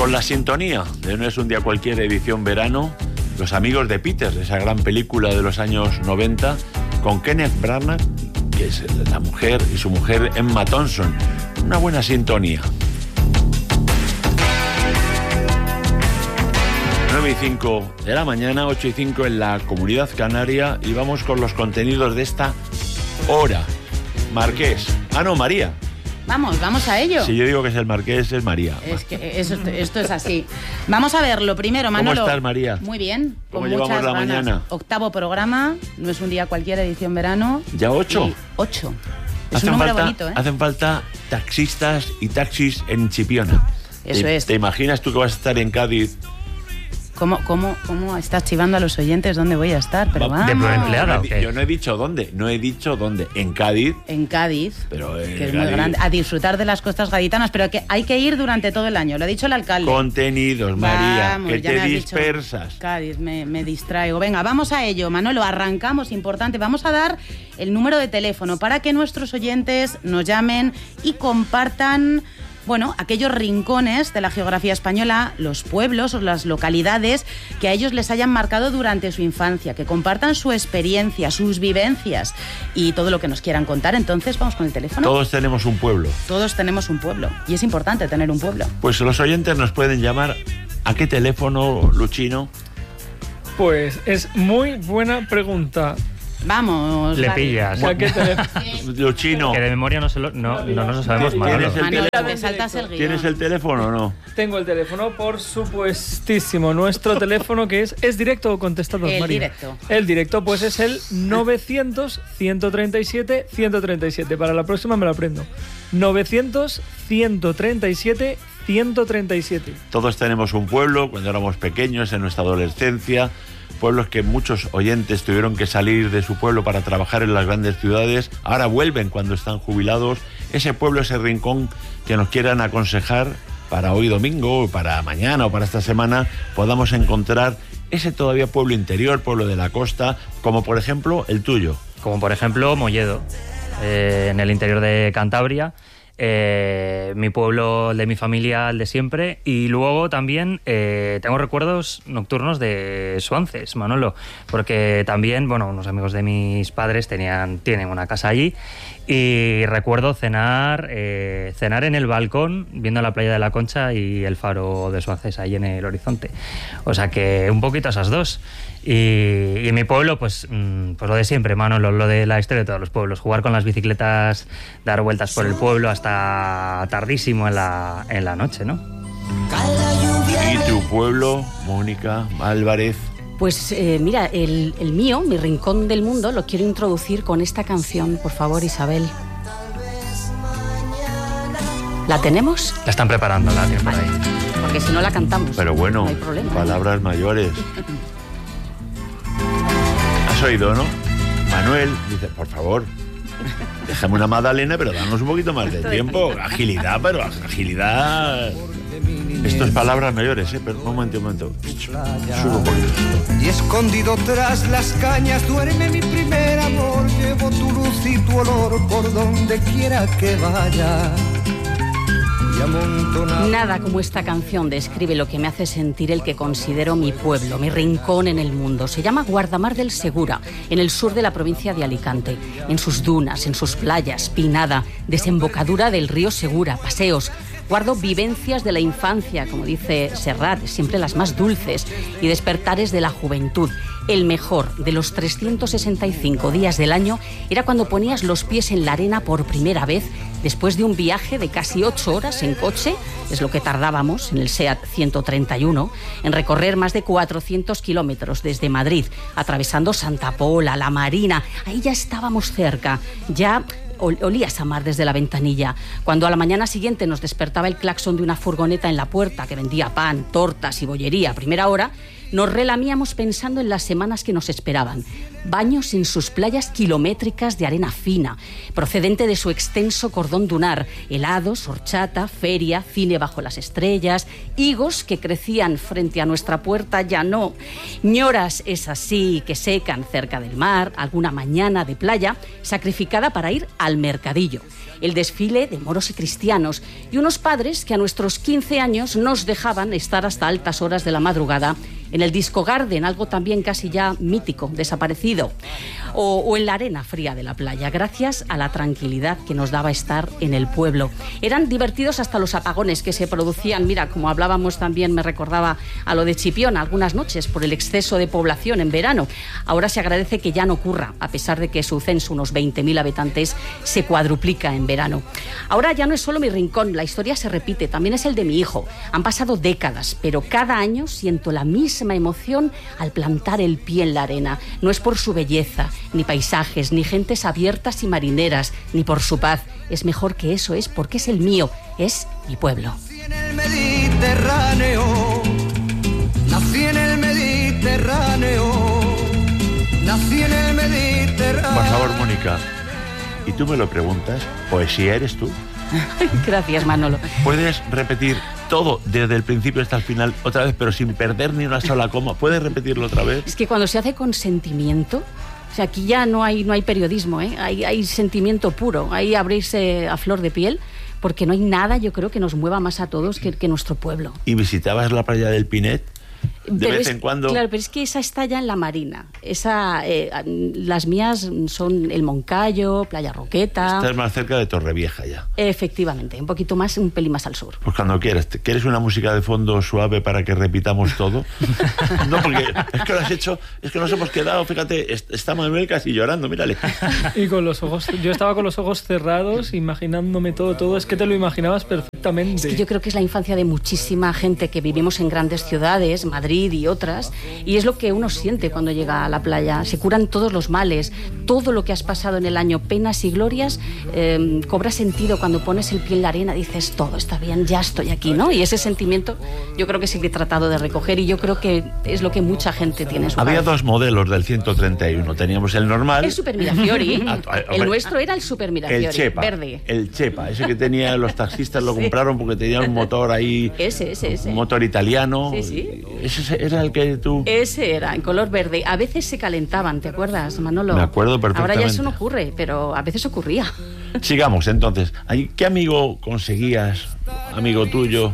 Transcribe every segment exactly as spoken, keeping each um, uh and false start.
Con la sintonía de No es un día cualquiera, edición verano, Los amigos de Peter, esa gran película de los años noventa, con Kenneth Branagh, que es la mujer, y su mujer Emma Thompson. Una buena sintonía. nueve y cinco de la mañana, ocho y cinco en la Comunidad Canaria, y vamos con los contenidos de esta hora. Marqués. Ah, no, María. Vamos, vamos a ello. Si yo digo que es el Marqués, es María. Es que eso, esto es así. Vamos a ver, lo primero, Manolo. ¿Cómo estás, María? Muy bien. ¿Cómo con llevamos muchas la ganas. mañana? Octavo programa, No es un día cualquiera, edición verano. ¿Ya ocho? Y ocho. Es hacen un número falta, bonito, ¿eh? Hacen falta taxistas y taxis en Chipiona. Eso ¿Te, es. ¿Te imaginas tú que vas a estar en Cádiz? ¿Cómo, cómo, ¿Cómo estás chivando a los oyentes dónde voy a estar? Pero Va, vamos. ¿De pluriempleada No o he- qué? Yo no he dicho dónde, no he dicho dónde. En Cádiz, En Cádiz, pero en que es muy Cádiz. grande, a disfrutar de las costas gaditanas, pero que hay que ir durante todo el año, lo ha dicho el alcalde. Contenidos, María, Vamos, que ya te me has dicho, dispersas. Cádiz, me, me distraigo. Venga, vamos a ello, Manolo, arrancamos, importante. Vamos a dar el número de teléfono para que nuestros oyentes nos llamen y compartan, bueno, aquellos rincones de la geografía española, los pueblos o las localidades que a ellos les hayan marcado durante su infancia, que compartan su experiencia, sus vivencias y todo lo que nos quieran contar. Entonces, vamos con el teléfono. Todos tenemos un pueblo. Todos tenemos un pueblo y es importante tener un pueblo. Pues los oyentes nos pueden llamar. ¿A qué teléfono, Luchino? Pues es muy buena pregunta. Vamos. Le Gary. pillas. ¿A qué teléfono? Luchino, Que de memoria no, se lo, no, no nos lo sabemos, Manolo. ¿Tienes el Manolo, teléfono? te saltas el guión. ¿tienes el teléfono o no? Tengo el teléfono, por supuestísimo. Nuestro teléfono, que es... ¿Es directo o contestador, El María? directo. El directo, pues es el novecientos, ciento treinta y siete, ciento treinta y siete. Para la próxima me lo aprendo. novecientos, ciento treinta y siete, ciento treinta y siete. Todos tenemos un pueblo cuando éramos pequeños, en nuestra adolescencia. Pueblos que muchos oyentes tuvieron que salir de su pueblo para trabajar en las grandes ciudades. Ahora vuelven cuando están jubilados. Ese pueblo, ese rincón que nos quieran aconsejar para hoy domingo, para mañana o para esta semana, podamos encontrar ese todavía pueblo interior, pueblo de la costa, como por ejemplo el tuyo. Como por ejemplo Molledo, eh, en el interior de Cantabria. Eh, mi pueblo, el de mi familia, el de siempre. Y luego también eh, tengo recuerdos nocturnos de Suances, Manolo, porque también, bueno, unos amigos de mis padres tenían, tienen una casa allí, y recuerdo cenar eh, cenar en el balcón viendo la playa de la Concha y el faro de Suances ahí en el horizonte. O sea que un poquito esas dos. Y, y en mi pueblo, pues, pues lo de siempre, Manolo, lo de la historia de todos los pueblos. Jugar con las bicicletas, dar vueltas por el pueblo hasta tardísimo en la, en la noche, ¿no? ¿Y tu pueblo, Mónica Álvarez? Pues eh, mira, el, el mío, mi rincón del mundo, lo quiero introducir con esta canción, por favor, Isabel. ¿La tenemos? La están preparando, la tienen por ahí. Porque si no la cantamos, Pero bueno, no hay problema. palabras mayores. ¿Has oído, no? Manuel dice, por favor, déjame una magdalena, pero danos un poquito más de tiempo. Agilidad, pero agilidad. Esto es palabras mayores, ¿eh? Pero un momento, un momento. Subo un poquito. Y escondido tras las cañas duerme mi primer amor. Llevo tu luz y tu olor por donde quiera que vaya. Y amontonado... Nada como esta canción describe lo que me hace sentir el que considero mi pueblo, mi rincón en el mundo. Se llama Guardamar del Segura, en el sur de la provincia de Alicante. En sus dunas, en sus playas, Pinada, desembocadura del río Segura, paseos. Guardo vivencias de la infancia, como dice Serrat, siempre las más dulces, y despertares de la juventud. El mejor de los trescientos sesenta y cinco días del año era cuando ponías los pies en la arena por primera vez, después de un viaje de casi ocho horas en coche, es lo que tardábamos en el SEAT ciento treinta y uno, en recorrer más de cuatrocientos kilómetros desde Madrid, atravesando Santa Pola, La Marina. Ahí ya estábamos cerca, ya... olías a mar desde la ventanilla. Cuando a la mañana siguiente nos despertaba el claxon de una furgoneta en la puerta que vendía pan, tortas y bollería a primera hora, Nos relamíamos pensando en las semanas que nos esperaban. Baños en sus playas kilométricas de arena fina, procedente de su extenso cordón dunar, helados, horchata, feria, cine bajo las estrellas, higos que crecían frente a nuestra puerta, ya no, ñoras esas sí que secan cerca del mar, alguna mañana de playa, sacrificada para ir al mercadillo. El desfile de moros y cristianos y unos padres que a nuestros quince años nos dejaban estar hasta altas horas de la madrugada en el Disco Garden, algo también casi ya mítico, desaparecido, o, o en la arena fría de la playa, gracias a la tranquilidad que nos daba estar en el pueblo. Eran divertidos hasta los apagones que se producían, mira, como hablábamos también, me recordaba a lo de Chipiona, algunas noches por el exceso de población en verano. Ahora se agradece que ya no ocurra, a pesar de que su censo, unos veinte mil habitantes, se cuadruplica en verano. Ahora ya no es solo mi rincón, la historia se repite, también es el de mi hijo. Han pasado décadas, pero cada año siento la misma emoción al plantar el pie en la arena. No es por su belleza, ni paisajes, ni gentes abiertas y marineras, ni por su paz. Es mejor que eso, es porque es el mío, es mi pueblo. Nací en el Mediterráneo, nací en el Mediterráneo, nací en el Mediterráneo. Por favor, Mónica, y tú me lo preguntas, ¿poesía eres tú? Gracias, Manolo. ¿Puedes repetir todo desde el principio hasta el final otra vez, pero sin perder ni una sola coma? ¿Puedes repetirlo otra vez? Es que cuando se hace con sentimiento, o sea, aquí ya no hay, no hay periodismo, ¿eh? hay, hay sentimiento puro, hay abrirse a flor de piel, porque no hay nada, yo creo, que nos mueva más a todos que, que nuestro pueblo. ¿Y visitabas la playa del Pinet? De pero vez es, en cuando. Claro, pero es que esa está ya en la Marina. Esa, eh, las mías son el Moncayo, Playa Roqueta. Estás más cerca de Torrevieja ya. Efectivamente, un poquito más, un pelín más al sur. Pues cuando quieras. ¿Quieres una música de fondo suave para que repitamos todo? No, porque es que lo has hecho, es que nos hemos quedado, fíjate, está Manuel casi llorando, mírale. Y con los ojos, yo estaba con los ojos cerrados, imaginándome todo, todo. Es que te lo imaginabas perfectamente. Es que yo creo que es la infancia de muchísima gente que vivimos en grandes ciudades, Madrid y otras, y es lo que uno siente cuando llega a la playa. Se curan todos los males, todo lo que has pasado en el año, penas y glorias, eh, cobra sentido cuando pones el pie en la arena, dices, todo está bien, ya estoy aquí, ¿no? Y ese sentimiento yo creo que sí que he tratado de recoger, y yo creo que es lo que mucha gente tiene en su Había cabeza. dos modelos del ciento treinta y uno, teníamos el normal. El Super Mirafiori, Ah, el nuestro era el Super Mirafiori, el Chepa, verde. El Chepa, ese que tenía los taxistas lo Sí. compraron porque tenía un motor ahí, Ese, ese, ese. un motor italiano. Sí, sí. Ese era el que tú... Ese era, en color verde. A veces se calentaban, ¿te acuerdas, Manolo? Me acuerdo perfectamente. Ahora ya eso no ocurre, pero a veces ocurría. Sigamos, entonces. ¿Qué amigo conseguías, amigo tuyo,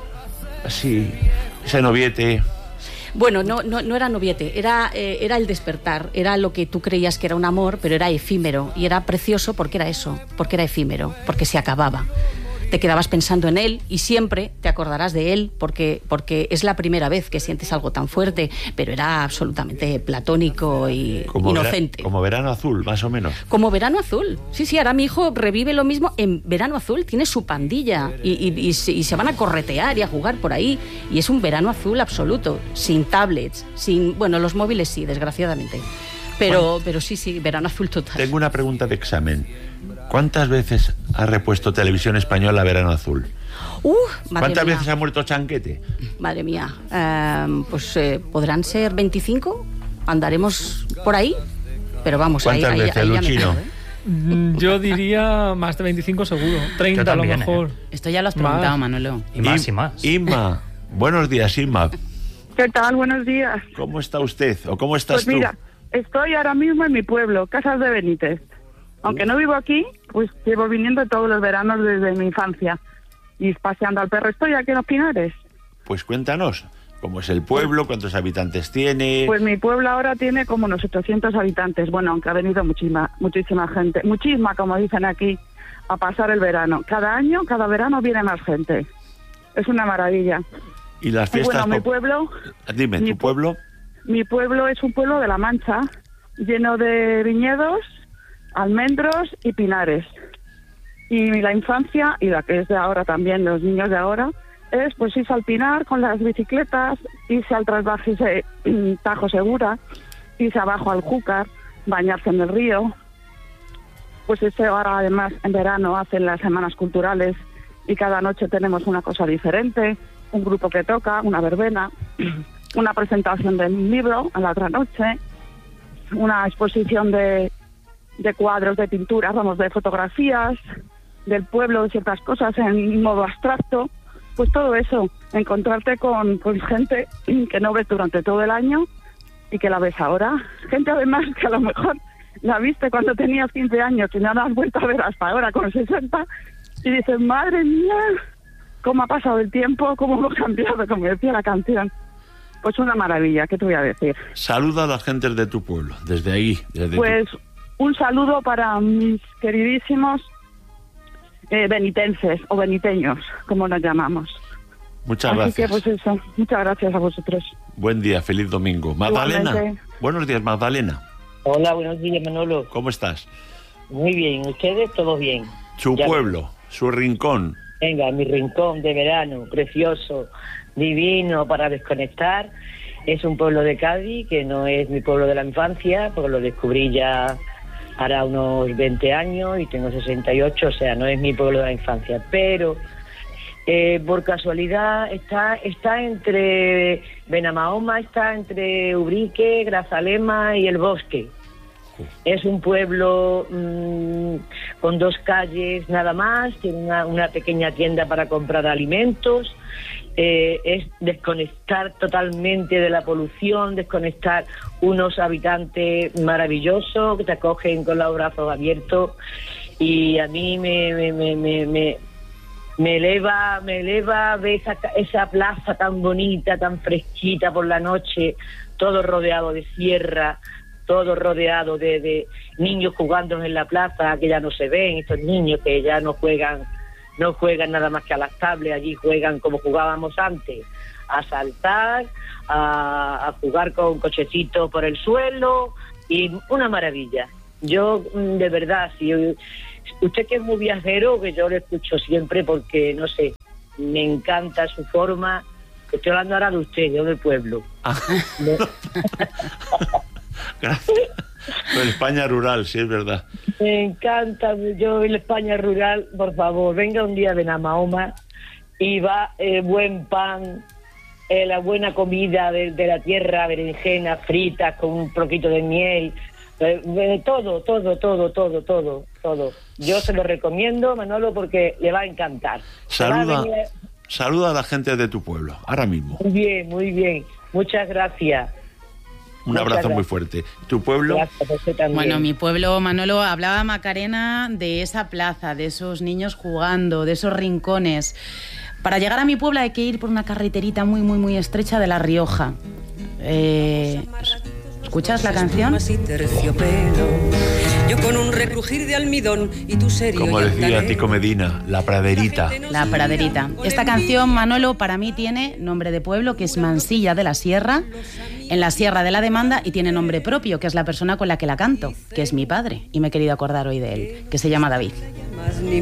así, ese noviete? Bueno, no, no, no era noviete, era, eh, era el despertar, era lo que tú creías que era un amor, pero era efímero, y era precioso porque era eso, porque era efímero, porque se acababa. Te quedabas pensando en él y siempre te acordarás de él porque, porque es la primera vez que sientes algo tan fuerte, pero era absolutamente platónico y Como inocente. Vera, como Verano Azul, más o menos. Como Verano Azul. Sí, sí, ahora mi hijo revive lo mismo en Verano Azul, tiene su pandilla y, y, y, se, y se van a corretear y a jugar por ahí, y es un Verano Azul absoluto, sin tablets, sin... Bueno, los móviles sí, desgraciadamente, pero, bueno, pero sí, sí, Verano Azul total. Tengo una pregunta de examen. ¿Cuántas veces ha repuesto Televisión Española Verano Azul? Uh, madre ¿Cuántas mía. veces ha muerto Chanquete? Madre mía, eh, pues eh, podrán ser veinticinco, andaremos por ahí, pero vamos, ahí, ¿Cuántas ahí, veces, ahí ya me Luchino? quedo, ¿eh? Mm, Yo diría más de veinticinco seguro, treinta también, a lo mejor. ¿eh? Esto ya lo has preguntado, Más. Manolo. Y más Im- y más. Inma, buenos días, Inma. ¿Qué tal? Buenos días. ¿Cómo está usted o cómo estás Pues mira, tú? estoy ahora mismo en mi pueblo, Casas de Benítez. Aunque no vivo aquí, pues llevo viniendo todos los veranos desde mi infancia y paseando al perro. Estoy aquí en Los Pinares. Pues cuéntanos, ¿cómo es el pueblo? ¿Cuántos habitantes tiene? Pues mi pueblo ahora tiene como unos ochocientos habitantes. Bueno, aunque ha venido muchísima, muchísima gente, muchísima, como dicen aquí, a pasar el verano. Cada año, cada verano viene más gente. Es una maravilla. ¿Y las Y fiestas? bueno, mi pop- pueblo, Dime, mi ¿tu pu- pueblo? mi pueblo es un pueblo de La Mancha, lleno de viñedos, almendros y pinares. Y la infancia, y la que es de ahora también, los niños de ahora, es pues irse al pinar con las bicicletas, irse al trasvaje ese, mm, Tajo Segura, irse abajo al Júcar, bañarse en el río. Pues ese ahora además en verano hacen las semanas culturales y cada noche tenemos una cosa diferente, un grupo que toca, una verbena. una presentación de mi libro a la otra noche, una exposición de, de cuadros, de pinturas, vamos, de fotografías del pueblo, de ciertas cosas en modo abstracto. Pues todo eso, encontrarte con pues, gente que no ves durante todo el año y que la ves ahora. Gente además que a lo mejor la viste cuando tenías quince años y no la has vuelto a ver hasta ahora con sesenta y dices, madre mía, cómo ha pasado el tiempo, cómo hemos cambiado, como decía la canción. Pues una maravilla, ¿qué te voy a decir? Saluda a las gentes de tu pueblo, desde ahí. Desde pues tu... un saludo para mis queridísimos Eh, benitenses o beniteños, como nos llamamos. Muchas Así gracias. que pues eso, muchas gracias a vosotros. Buen día, feliz domingo. Magdalena. Igualmente. Buenos días, Magdalena. Hola, buenos días, Manolo. ¿Cómo estás? Muy bien, ¿ustedes? Todos bien. Su Ya pueblo, su rincón. Venga, mi rincón de verano, precioso, divino para desconectar. Es un pueblo de Cádiz, que no es mi pueblo de la infancia, porque lo descubrí ya hará unos veinte años y tengo sesenta y ocho, o sea, no es mi pueblo de la infancia, pero eh, por casualidad está está entre Benamahoma, está entre Ubrique, Grazalema y El Bosque. Es un pueblo mmm, con dos calles nada más, tiene una, una pequeña tienda para comprar alimentos. Eh, es desconectar totalmente de la polución, desconectar unos habitantes maravillosos que te acogen con los brazos abiertos, y a mí me me, me, me, me, me eleva me eleva ver esa, esa plaza tan bonita, tan fresquita por la noche, todo rodeado de sierra, todo rodeado de, de niños jugando en la plaza, que ya no se ven, estos niños que ya no juegan no juegan nada más que a las tablets, allí juegan como jugábamos antes, a saltar, a, a jugar con cochecitos por el suelo, y una maravilla. Yo, de verdad, si usted que es muy viajero, que yo lo escucho siempre porque, no sé, me encanta su forma. Estoy hablando ahora de usted, yo del pueblo. Ah. Gracias. En España rural, sí, es verdad. Me encanta, yo en España rural, por favor, venga un día de Benamahoma y va eh, buen pan, eh, la buena comida de, de la tierra, berenjenas fritas con un poquito de miel, eh, eh, todo, todo, todo, todo, todo, todo. Yo se lo recomiendo, Manolo, porque le va a encantar. Saluda, va a venir... saluda a la gente de tu pueblo, ahora mismo. Muy bien, muy bien. Muchas gracias. Un abrazo muy fuerte. ¿Tu pueblo? Bueno, mi pueblo, Manolo, hablaba Macarena de esa plaza, de esos niños jugando, de esos rincones. Para llegar a mi pueblo hay que ir por una carreterita muy, muy, muy estrecha de La Rioja. Eh, ¿Escuchas la canción? Yo con un recrujir de almidón y tu serio. Como decía Tico Medina, la praderita. La praderita. Esta canción, Manolo, para mí tiene nombre de pueblo, que es Mansilla de la Sierra, en la Sierra de la Demanda, y tiene nombre propio, que es la persona con la que la canto, que es mi padre, y me he querido acordar hoy de él, que se llama David.